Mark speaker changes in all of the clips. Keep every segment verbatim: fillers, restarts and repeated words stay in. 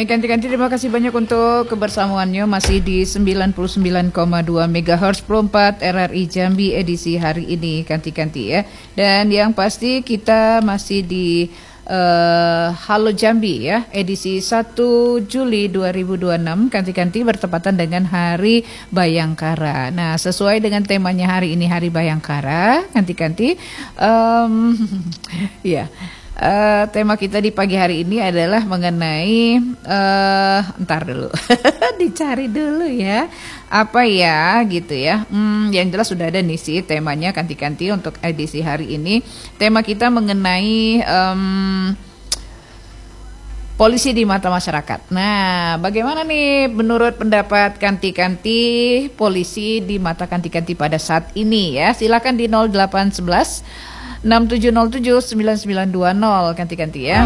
Speaker 1: Baik, kanti-kanti terima kasih banyak untuk kebersamaannya masih di sembilan puluh sembilan koma dua megahertz Pro empat R R I Jambi edisi hari ini kanti-kanti ya. Dan yang pasti kita masih di uh, Halo Jambi ya, edisi satu Juli dua ribu dua puluh enam kanti-kanti bertepatan dengan Hari Bayangkara. Nah, sesuai dengan temanya hari ini Hari Bayangkara, kanti-kanti um, ya. Uh, tema kita di pagi hari ini adalah mengenai uh, entar dulu dicari dulu ya apa ya gitu ya. Hmm, yang jelas sudah ada nih sih temanya kanti-kanti untuk edisi hari ini. Tema kita mengenai um, polisi di mata masyarakat. Nah, bagaimana nih menurut pendapat kanti-kanti polisi di mata kanti-kanti pada saat ini ya? Silakan di nol delapan satu satu enam tujuh nol tujuh sembilan sembilan dua nol kanti-kanti ya.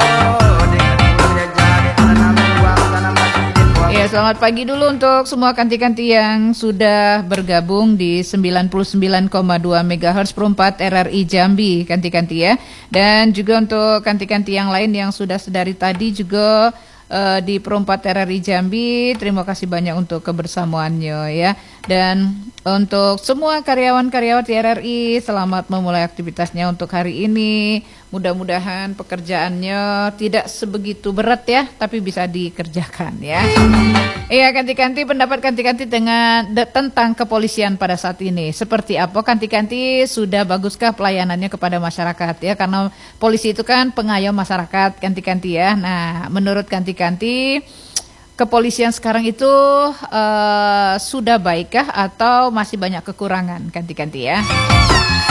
Speaker 1: Ya, selamat pagi dulu untuk semua kanti-kanti yang sudah bergabung di sembilan puluh sembilan koma dua megahertz Pro empat R R I Jambi kanti-kanti ya. Dan juga untuk kanti-kanti yang lain yang sudah sedari tadi juga uh, di Pro empat R R I Jambi, terima kasih banyak untuk kebersamaannya ya. Dan untuk semua karyawan-karyawati R R I, selamat memulai aktivitasnya untuk hari ini. Mudah-mudahan pekerjaannya tidak sebegitu berat ya, tapi bisa dikerjakan ya. Iya, kanti-kanti pendapat kanti-kanti dengan de, tentang kepolisian pada saat ini. Seperti apa kanti-kanti, sudah baguskah pelayanannya kepada masyarakat ya? Karena polisi itu kan pengayom masyarakat kanti-kanti ya. Nah, menurut kanti-kanti, kepolisian sekarang itu uh, sudah baikkah atau masih banyak kekurangan kanti-kanti ya?